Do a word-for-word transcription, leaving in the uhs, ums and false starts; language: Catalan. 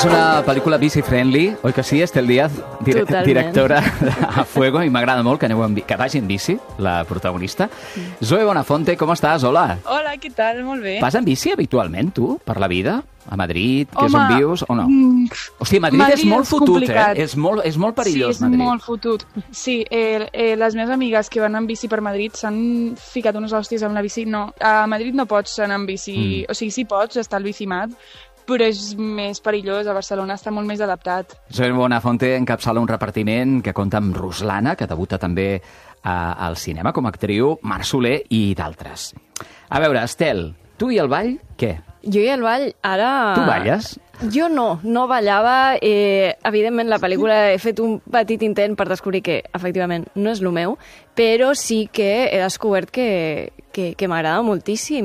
És una pel·lícula bici-friendly, oi que sí, Estel Díaz, dire directora a Fuego, i m'agrada molt que, aneu en, que vagi en bici, la protagonista. Mm. Zoe Bonafonte, com estàs? Hola. Hola, què tal? Molt bé. Vas en bici habitualment, tu, per la vida? A Madrid, que Home, és on vius, o no? Mm, Hòstia, Madrid, Madrid és molt és fotut, complicat. eh? És molt, és molt perillós, sí, és Madrid. molt fotut. Sí, eh, eh, les meves amigues que van en bici per Madrid s'han ficat unes hòsties amb la bici. No, a Madrid no pots anar en bici, mm. o sigui, sí pots, està al bicimat, però és més perillós. A Barcelona està molt més adaptat. Zoe Bonafonte encapçala un repartiment que compta amb Ruslana, que debuta també a, al cinema com a actriu, Marc Soler i d'altres. A veure, Estel, tu i el ball, què? Jo i el ball, ara... Tu balles? Jo no, no ballava. Eh, evidentment, la pel·lícula he fet un petit intent per descobrir que, efectivament, no és el meu, però sí que he descobert que, que, que m'agrada moltíssim.